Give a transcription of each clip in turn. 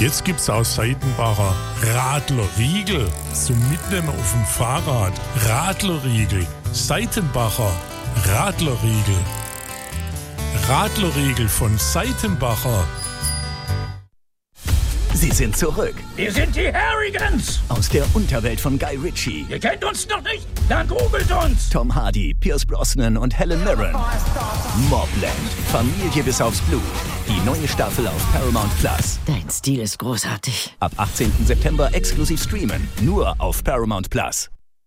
Jetzt gibt's aus Seitenbacher Radlerriegel zum Mitnehmen auf dem Fahrrad. Radlerriegel, Seitenbacher Radlerriegel. Radlerriegel von Seitenbacher. Sie sind zurück. Wir sind die Harrigans. Aus der Unterwelt von Guy Ritchie. Ihr kennt uns noch nicht? Dann googelt uns. Tom Hardy, Pierce Brosnan und Helen Mirren. Mobland. Familie bis aufs Blut. Die neue Staffel auf Paramount Plus. Dein Stil ist großartig. Ab 18. September exklusiv streamen. Nur auf Paramount Plus.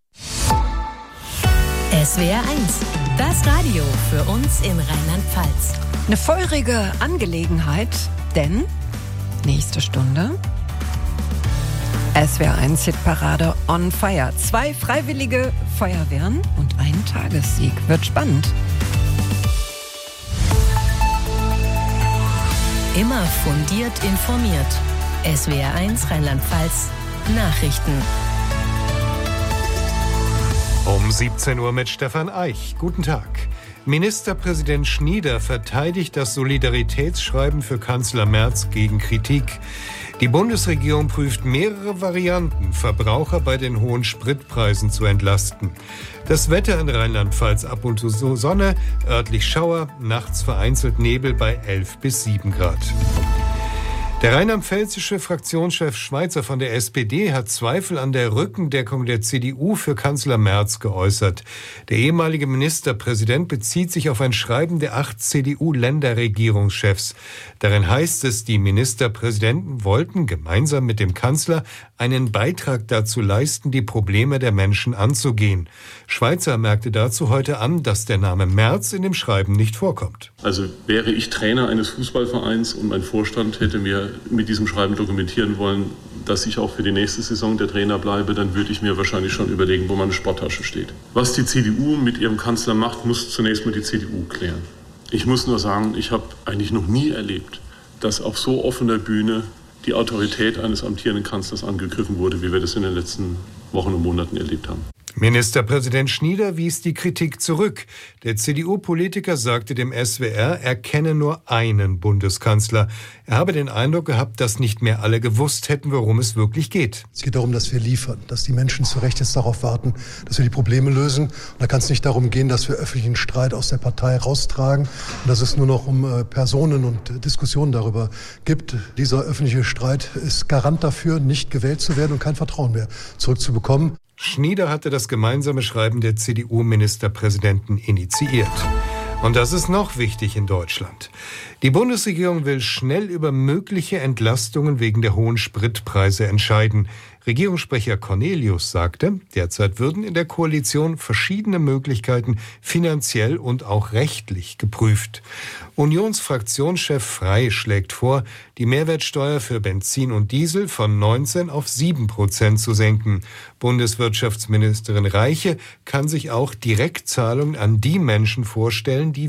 SWR 1. Das Radio für uns in Rheinland-Pfalz. Eine feurige Angelegenheit, denn nächste Stunde SWR 1 Hitparade on Fire. 2 freiwillige Feuerwehren und ein Tagessieg. Wird spannend. Immer fundiert informiert. SWR 1 Rheinland-Pfalz. Nachrichten. Um 17 Uhr mit Stefan Eich. Guten Tag. Ministerpräsident Schnieder verteidigt das Solidaritätsschreiben für Kanzler Merz gegen Kritik. Die Bundesregierung prüft mehrere Varianten, Verbraucher bei den hohen Spritpreisen zu entlasten. Das Wetter in Rheinland-Pfalz: ab und zu Sonne, örtlich Schauer, nachts vereinzelt Nebel bei 11 bis 7 Grad. Der rheinland-pfälzische Fraktionschef Schweizer von der SPD hat Zweifel an der Rückendeckung der CDU für Kanzler Merz geäußert. Der ehemalige Ministerpräsident bezieht sich auf ein Schreiben der 8 CDU-Länderregierungschefs. Darin heißt es, die Ministerpräsidenten wollten gemeinsam mit dem Kanzler einen Beitrag dazu leisten, die Probleme der Menschen anzugehen. Schweizer merkte dazu heute an, dass der Name Merz in dem Schreiben nicht vorkommt. Also wäre ich Trainer eines Fußballvereins und mein Vorstand hätte mir mit diesem Schreiben dokumentieren wollen, dass ich auch für die nächste Saison der Trainer bleibe, dann würde ich mir wahrscheinlich schon überlegen, wo meine Sporttasche steht. Was die CDU mit ihrem Kanzler macht, muss zunächst mal die CDU klären. Ich muss nur sagen, ich habe eigentlich noch nie erlebt, dass auf so offener Bühne die Autorität eines amtierenden Kanzlers angegriffen wurde, wie wir das in den letzten Wochen und Monaten erlebt haben. Ministerpräsident Schnieder wies die Kritik zurück. Der CDU-Politiker sagte dem SWR, er kenne nur einen Bundeskanzler. Er habe den Eindruck gehabt, dass nicht mehr alle gewusst hätten, worum es wirklich geht. Es geht darum, dass wir liefern, dass die Menschen zu Recht jetzt darauf warten, dass wir die Probleme lösen. Und da kann es nicht darum gehen, dass wir öffentlichen Streit aus der Partei raustragen und dass es nur noch um Personen und Diskussionen darüber gibt. Dieser öffentliche Streit ist Garant dafür, nicht gewählt zu werden und kein Vertrauen mehr zurückzubekommen. Schnieder hatte das gemeinsame Schreiben der CDU-Ministerpräsidenten initiiert. Und das ist noch wichtig in Deutschland. Die Bundesregierung will schnell über mögliche Entlastungen wegen der hohen Spritpreise entscheiden. Regierungssprecher Cornelius sagte, derzeit würden in der Koalition verschiedene Möglichkeiten finanziell und auch rechtlich geprüft. Unionsfraktionschef Frey schlägt vor, die Mehrwertsteuer für Benzin und Diesel von 19 auf 7% zu senken. Bundeswirtschaftsministerin Reiche kann sich auch Direktzahlungen an die Menschen vorstellen, die